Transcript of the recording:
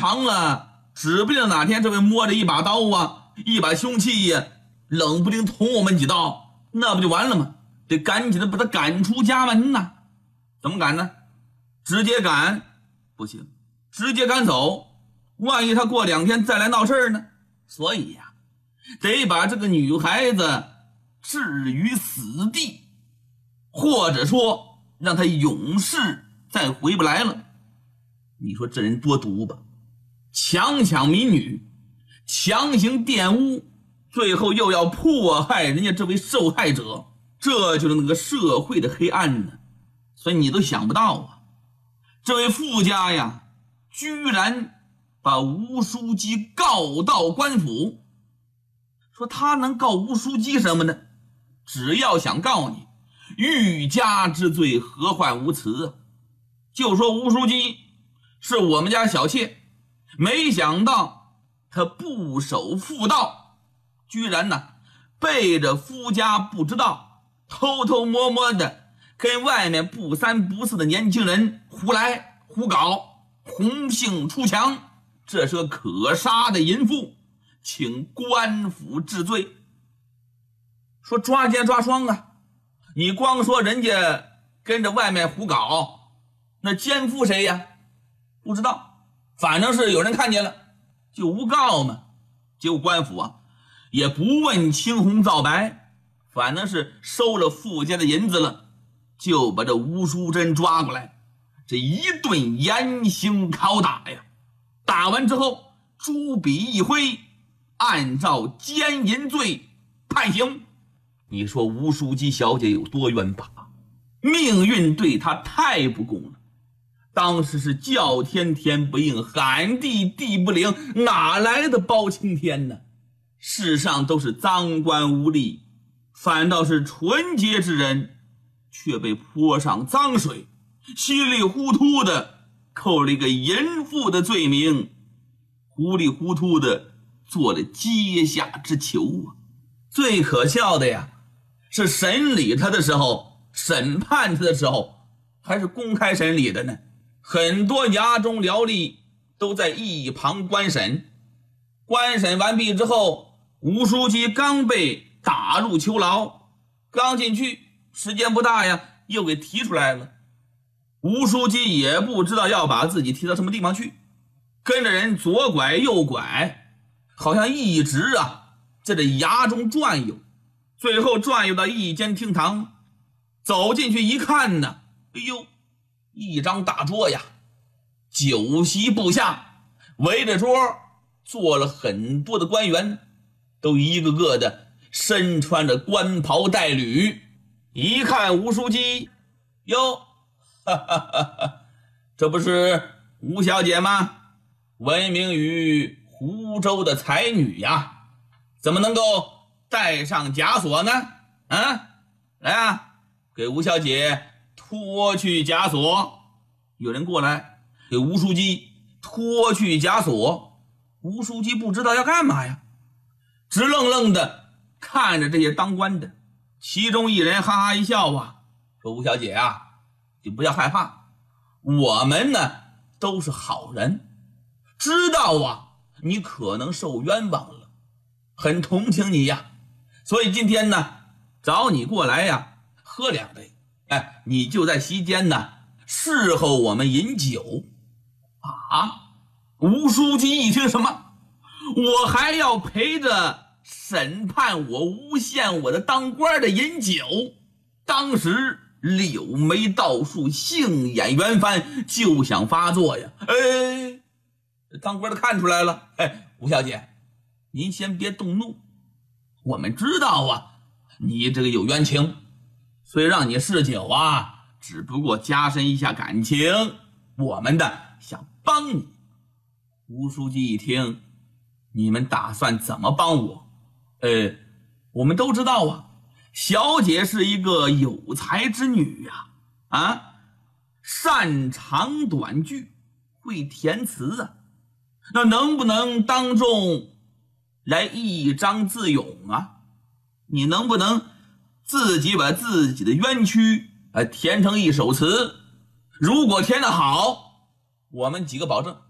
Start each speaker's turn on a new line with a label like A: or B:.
A: 长了，指不定哪天这位摸着一把刀啊，一把凶器呀，冷不丁捅我们几刀，那不就完了吗？得赶紧的把他赶出家门呐。怎么赶呢？直接赶不行，直接赶走，万一他过2天再来闹事呢？所以呀，得把这个女孩子置于死地，或者说让她永世再回不来了。你说这人多毒吧，强抢民女，强行玷污，最后又要迫害人家这位受害者，这就是那个社会的黑暗呢。所以你都想不到啊，这位富家呀，居然把吴书记告到官府。说他能告吴书记什么呢？只要想告你，欲加之罪，何患无辞啊？就说吴书记是我们家小妾，没想到他不守妇道，居然呢背着夫家不知道，偷偷摸摸的跟外面不三不四的年轻人胡来胡搞，红杏出墙，这是个可杀的淫妇，请官府治罪。说抓奸抓双啊，你光说人家跟着外面胡搞，那奸夫谁呀？不知道，反正是有人看见了，就诬告嘛。结果官府啊也不问青红皂白，反正是收了富家的银子了，就把这吴淑珍抓过来，这一顿严刑拷打呀。打完之后朱笔一挥，按照奸淫罪判刑。你说吴淑姬小姐有多冤吧？命运对她太不公了，当时是叫天天不应，喊地地不灵，哪来的包青天呢？世上都是赃官污吏，反倒是纯洁之人却被泼上脏水，稀里糊涂的扣了一个淫妇的罪名，糊里糊涂的做了阶下之囚啊！最可笑的呀，是审理他的时候，审判他的时候还是公开审理的呢。很多衙中僚吏都在一旁观审，观审完毕之后，吴书记刚被打入囚牢，刚进去时间不大呀，又给提出来了。吴书记也不知道要把自己提到什么地方去，跟着人左拐右拐，好像一直在这衙中转悠，最后转悠到一间厅堂，走进去一看呢，哎呦，一张大桌呀，酒席布下，围着桌坐了很多的官员，都一个个的身穿着官袍带履。一看吴书记，哟，哈哈哈哈，这不是吴小姐吗？闻名于湖州的才女呀，怎么能够戴上枷锁呢？来啊，给吴小姐脱去枷锁。有人过来给吴书记脱去枷锁，吴书记不知道要干嘛呀，直愣愣的看着这些当官的。其中一人哈哈一笑说吴小姐啊，你不要害怕，我们呢都是好人，知道你可能受冤枉了，很同情你呀，所以今天呢找你过来喝2杯，你就在席间呢侍候我们饮酒。吴书记一听什么，我还要陪着审判我诬陷我的当官的饮酒，当时柳眉倒竖，杏眼圆翻，就想发作呀。当官的看出来了，吴小姐您先别动怒，我们知道你这个有冤情，虽让你试酒只不过加深一下感情，我们想帮你。吴书记一听，你们打算怎么帮我？我们都知道小姐是一个有才之女擅长短句，会填词那能不能当众来一张自咏你能不能自己把自己的冤屈填成一首词？如果填得好，我们几个保证